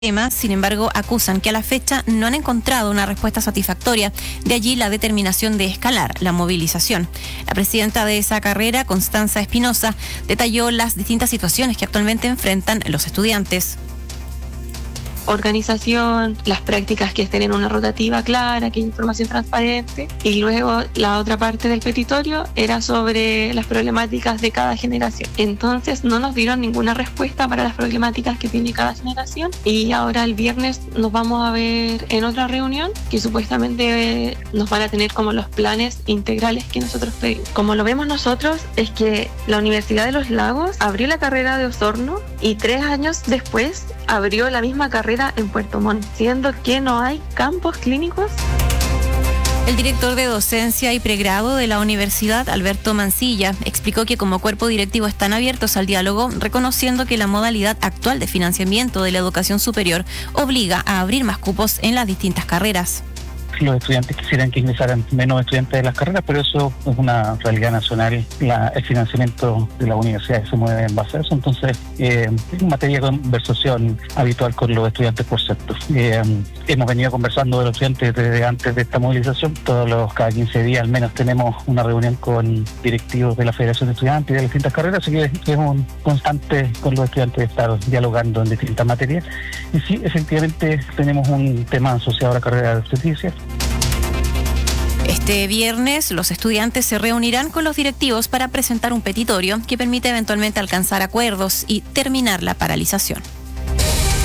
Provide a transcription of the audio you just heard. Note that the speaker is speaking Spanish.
Sin embargo, acusan que a la fecha no han encontrado una respuesta satisfactoria, de allí la determinación de escalar la movilización. La presidenta de esa carrera, Constanza Espinosa, detalló las distintas situaciones que actualmente enfrentan los estudiantes. Organización, las prácticas que estén en una rotativa clara, que haya información transparente, y luego la otra parte del petitorio era sobre las problemáticas de cada generación. Entonces no nos dieron ninguna respuesta para las problemáticas que tiene cada generación, y ahora el viernes nos vamos a ver en otra reunión que supuestamente nos van a tener como los planes integrales que nosotros pedimos. Como lo vemos nosotros es que la Universidad de los Lagos abrió la carrera de Osorno y 3 años después abrió la misma carrera en Puerto Montt, siendo que no hay campos clínicos. El director de docencia y pregrado de la universidad, Alberto Mancilla, explicó que como cuerpo directivo están abiertos al diálogo, reconociendo que la modalidad actual de financiamiento de la educación superior obliga a abrir más cupos en las distintas carreras. Los estudiantes quisieran que ingresaran menos estudiantes de las carreras, pero eso es una realidad nacional. El financiamiento de las universidades se mueve en base a eso, entonces es materia de conversación habitual con los estudiantes por sector. Hemos venido conversando de los estudiantes desde antes de esta movilización. Cada 15 días al menos tenemos una reunión con directivos de la Federación de Estudiantes y de las distintas carreras, así que es un constante con los estudiantes estar dialogando en distintas materias. Y sí, efectivamente tenemos un tema asociado a la carrera de obstetricia. Este viernes, los estudiantes se reunirán con los directivos para presentar un petitorio que permite eventualmente alcanzar acuerdos y terminar la paralización.